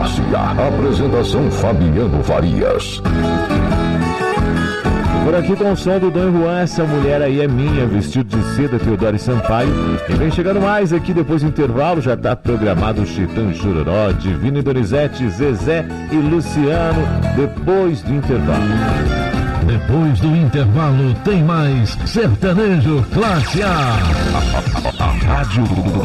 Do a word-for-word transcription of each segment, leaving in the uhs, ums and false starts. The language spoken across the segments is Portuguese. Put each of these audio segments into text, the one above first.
Glácia. Apresentação Fabiano Farias. Por aqui com o som do Dom Juan, Essa Mulher Aí É Minha, vestido de seda, Teodoro Sampaio. E vem chegando mais aqui depois do intervalo, já está programado o Chitão Chororó, Divino e Donizete, Zezé e Luciano, depois do intervalo. Depois do intervalo tem mais Sertanejo Classe A. Rádio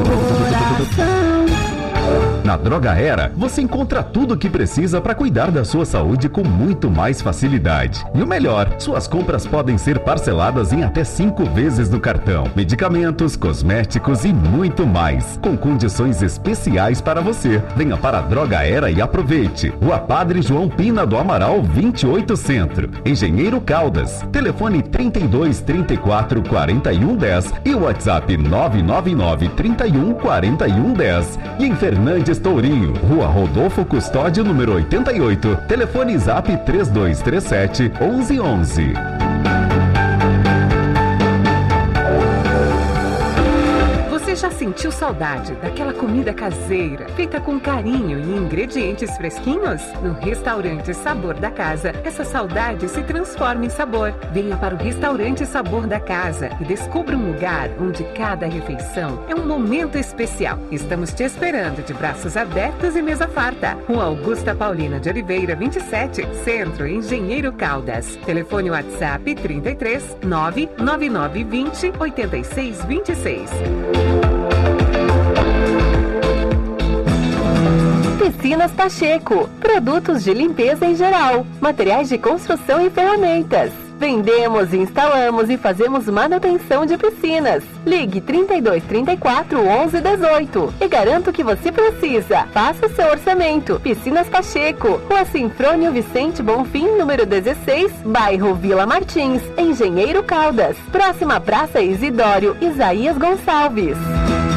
Na Droga Era, você encontra tudo o que precisa para cuidar da sua saúde com muito mais facilidade. E o melhor, suas compras podem ser parceladas em até cinco vezes no cartão. Medicamentos, cosméticos e muito mais, com condições especiais para você. Venha para a Droga Era e aproveite. Rua Padre João Pina do Amaral, vinte e oito Centro. Engenheiro Caldas. Telefone trinta e dois, trinta e quatro, quarenta e um, dez e o WhatsApp nove nove nove, trinta e um, quarenta e um, dez. E em Fernandes Tourinho, Rua Rodolfo Custódio, número oitenta e oito. Telefone Zap três dois três sete, onze onze. Já sentiu saudade daquela comida caseira, feita com carinho e ingredientes fresquinhos? No Restaurante Sabor da Casa, essa saudade se transforma em sabor. Venha para o Restaurante Sabor da Casa e descubra um lugar onde cada refeição é um momento especial. Estamos te esperando de braços abertos e mesa farta. Rua Augusta Paulina de Oliveira, vinte e sete, Centro, Engenheiro Caldas. Telefone WhatsApp trinta e três, nove nove nove vinte, oitenta e seis vinte e seis. Piscinas Pacheco, produtos de limpeza em geral, materiais de construção e ferramentas. Vendemos, instalamos e fazemos manutenção de piscinas. Ligue trinta e dois, trinta e quatro, onze, dezoito e garanto que você precisa. Faça seu orçamento. Piscinas Pacheco, Rua Sinfrônio Vicente Bonfim, número dezesseis, bairro Vila Martins, Engenheiro Caldas. Próxima Praça Isidório Isaías Gonçalves.